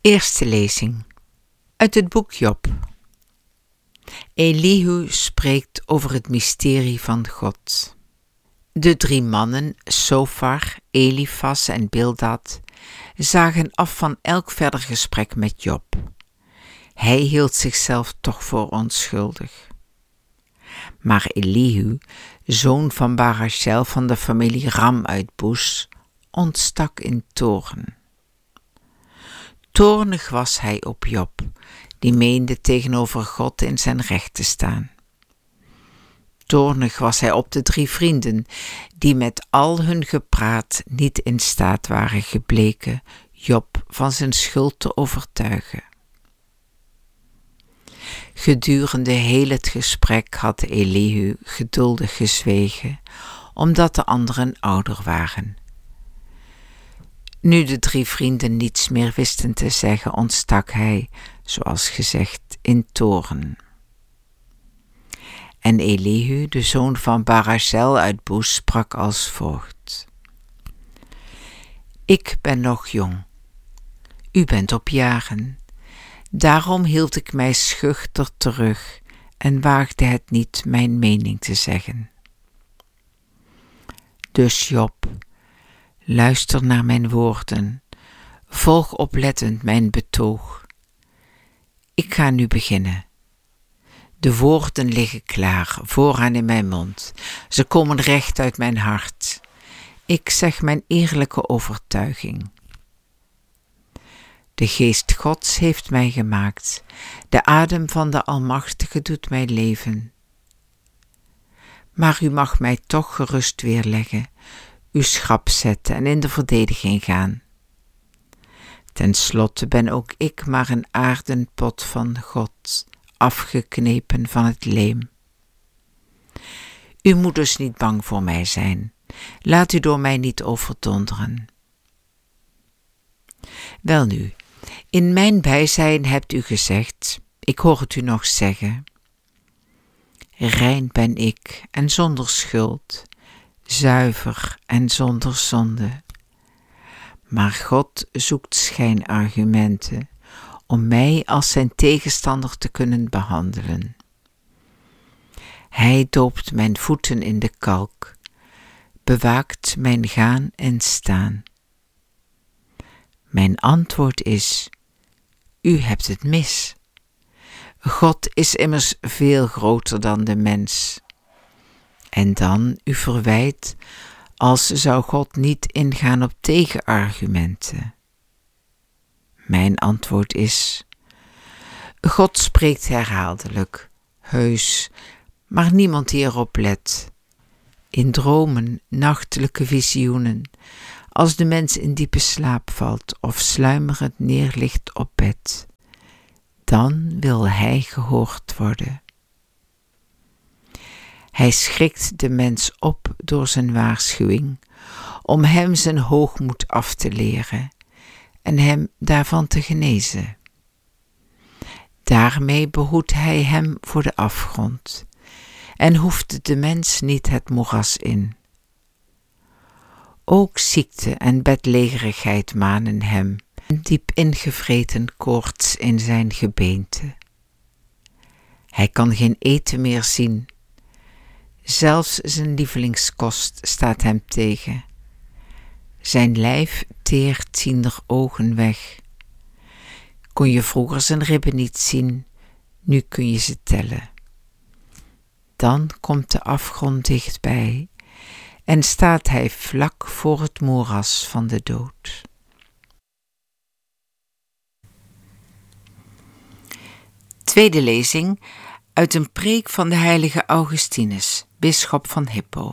Eerste lezing uit het boek Job. Elihu spreekt over het mysterie van God. De 3 mannen, Sofar, Elifas en Bildad, zagen af van elk verder gesprek met Job. Hij hield zichzelf toch voor onschuldig. Maar Elihu, zoon van Barachel van de familie Ram uit Boes, ontstak in toorn. Toornig was hij op Job, die meende tegenover God in zijn recht te staan. Toornig was hij op de 3 vrienden, die met al hun gepraat niet in staat waren gebleken Job van zijn schuld te overtuigen. Gedurende heel het gesprek had Elihu geduldig gezwegen, omdat de anderen ouder waren. Nu de 3 vrienden niets meer wisten te zeggen, ontstak hij, zoals gezegd, in toorn. En Elihu, de zoon van Barachel uit Boes, sprak als volgt: Ik ben nog jong, u bent op jaren. Daarom hield ik mij schuchter terug en waagde het niet mijn mening te zeggen. Dus Job, luister naar mijn woorden, volg oplettend mijn betoog. Ik ga nu beginnen. De woorden liggen klaar, vooraan in mijn mond. Ze komen recht uit mijn hart. Ik zeg mijn eerlijke overtuiging. De geest Gods heeft mij gemaakt. De adem van de Almachtige doet mij leven. Maar u mag mij toch gerust weerleggen, uw schap zetten en in de verdediging gaan. Ten slotte ben ook ik maar een aarden pot van God, afgeknepen van het leem. U moet dus niet bang voor mij zijn. Laat u door mij niet overdonderen. Welnu, in mijn bijzijn hebt u gezegd, ik hoor het u nog zeggen: rein ben ik en zonder schuld, zuiver en zonder zonde. Maar God zoekt schijnargumenten om mij als zijn tegenstander te kunnen behandelen. Hij doopt mijn voeten in de kalk, bewaakt mijn gaan en staan. Mijn antwoord is: u hebt het mis. God is immers veel groter dan de mens. En dan u verwijt, als zou God niet ingaan op tegenargumenten. Mijn antwoord is: God spreekt herhaaldelijk, heus, maar niemand die erop let. In dromen, nachtelijke visioenen, als de mens in diepe slaap valt of sluimerend neerligt op bed, dan wil hij gehoord worden. Hij schrikt de mens op door zijn waarschuwing, om hem zijn hoogmoed af te leren en hem daarvan te genezen. Daarmee behoedt hij hem voor de afgrond en hoeft de mens niet het moeras in. Ook ziekte en bedlegerigheid manen hem, een diep ingevreten koorts in zijn gebeente. Hij kan geen eten meer zien. Zelfs zijn lievelingskost staat hem tegen. Zijn lijf teert ziender ogen weg. Kon je vroeger zijn ribben niet zien, nu kun je ze tellen. Dan komt de afgrond dichtbij en staat hij vlak voor het moeras van de dood. Tweede lezing uit een preek van de heilige Augustinus, bisschop van Hippo.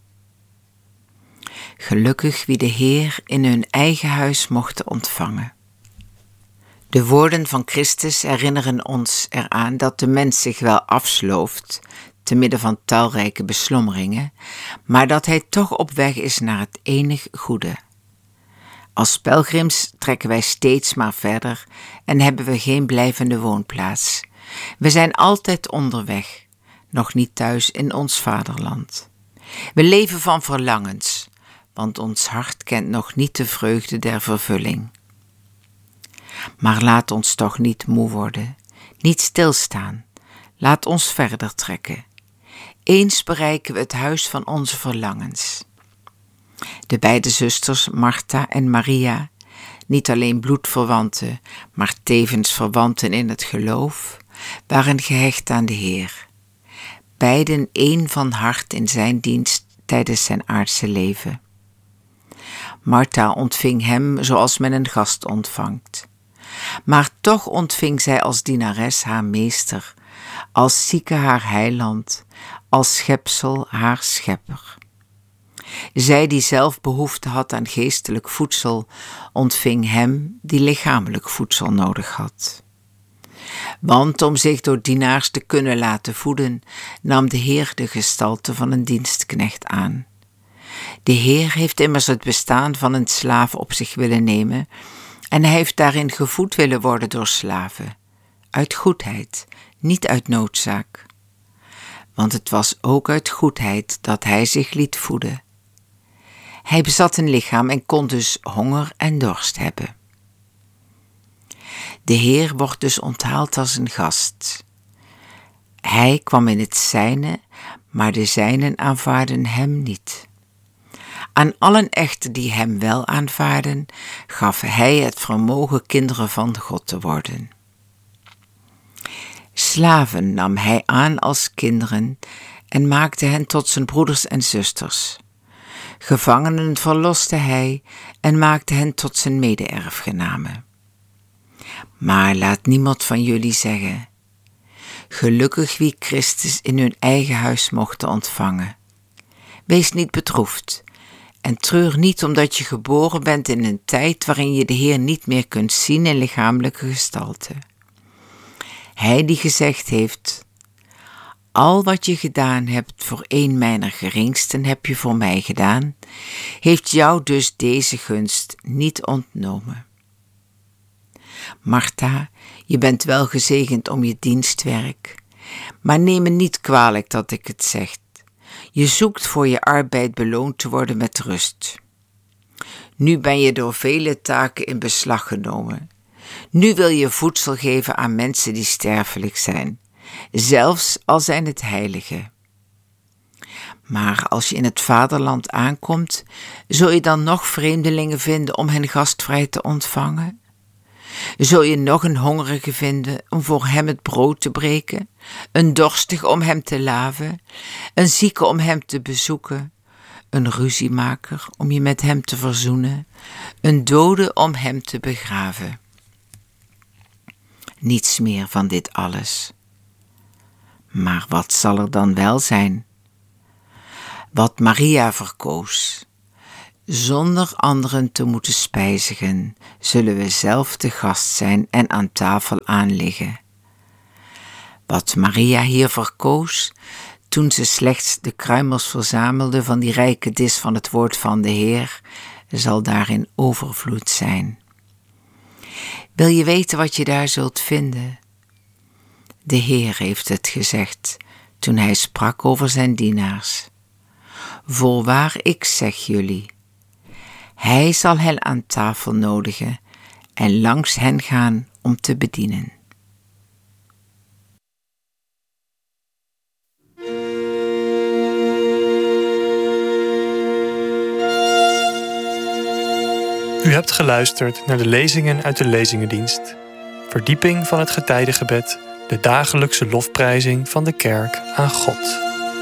Gelukkig wie de Heer in hun eigen huis mochten ontvangen. De woorden van Christus herinneren ons eraan dat de mens zich wel afslooft te midden van talrijke beslommeringen, maar dat hij toch op weg is naar het enig goede. Als pelgrims trekken wij steeds maar verder en hebben we geen blijvende woonplaats. We zijn altijd onderweg, nog niet thuis in ons vaderland. We leven van verlangens, want ons hart kent nog niet de vreugde der vervulling. Maar laat ons toch niet moe worden, niet stilstaan. Laat ons verder trekken. Eens bereiken we het huis van onze verlangens. De beide zusters, Martha en Maria, niet alleen bloedverwanten, maar tevens verwanten in het geloof, waren gehecht aan de Heer. Beiden één van hart in zijn dienst tijdens zijn aardse leven. Martha ontving hem zoals men een gast ontvangt. Maar toch ontving zij als dienares haar meester, als zieke haar heiland, als schepsel haar schepper. Zij die zelf behoefte had aan geestelijk voedsel, ontving hem die lichamelijk voedsel nodig had. Want om zich door dienaars te kunnen laten voeden, nam de Heer de gestalte van een dienstknecht aan. De Heer heeft immers het bestaan van een slaaf op zich willen nemen en hij heeft daarin gevoed willen worden door slaven, uit goedheid, niet uit noodzaak. Want het was ook uit goedheid dat hij zich liet voeden. Hij bezat een lichaam en kon dus honger en dorst hebben. De Heer wordt dus onthaald als een gast. Hij kwam in het zijne, maar de zijnen aanvaarden hem niet. Aan allen echter die hem wel aanvaarden, gaf hij het vermogen kinderen van God te worden. Slaven nam hij aan als kinderen en maakte hen tot zijn broeders en zusters. Gevangenen verloste hij en maakte hen tot zijn mede-erfgenamen. Maar laat niemand van jullie zeggen: gelukkig wie Christus in hun eigen huis mochten ontvangen. Wees niet bedroefd en treur niet omdat je geboren bent in een tijd waarin je de Heer niet meer kunt zien in lichamelijke gestalte. Hij die gezegd heeft: al wat je gedaan hebt voor een mijner geringsten heb je voor mij gedaan, heeft jou dus deze gunst niet ontnomen. Martha, je bent wel gezegend om je dienstwerk, maar neem me niet kwalijk dat ik het zeg. Je zoekt voor je arbeid beloond te worden met rust. Nu ben je door vele taken in beslag genomen. Nu wil je voedsel geven aan mensen die sterfelijk zijn, zelfs al zijn het heiligen. Maar als je in het vaderland aankomt, zul je dan nog vreemdelingen vinden om hen gastvrij te ontvangen? Zul je nog een hongerige vinden om voor hem het brood te breken, een dorstige om hem te laven, een zieke om hem te bezoeken, een ruziemaker om je met hem te verzoenen, een dode om hem te begraven? Niets meer van dit alles. Maar wat zal er dan wel zijn? Wat Maria verkoos. Zonder anderen te moeten spijzigen, zullen we zelf te gast zijn en aan tafel aanliggen. Wat Maria hier verkoos, toen ze slechts de kruimels verzamelde van die rijke dis van het woord van de Heer, zal daarin overvloed zijn. Wil je weten wat je daar zult vinden? De Heer heeft het gezegd toen hij sprak over zijn dienaars. Voorwaar, ik zeg jullie, hij zal hen aan tafel nodigen en langs hen gaan om te bedienen. U hebt geluisterd naar de lezingen uit de Lezingendienst. Verdieping van het getijdengebed, de dagelijkse lofprijzing van de kerk aan God.